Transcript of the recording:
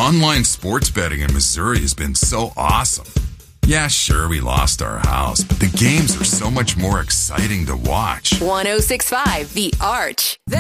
Online sports betting in Missouri has been so awesome. Yeah, sure, we lost our house, but the games are so much more exciting to watch. 106.5 The Arch.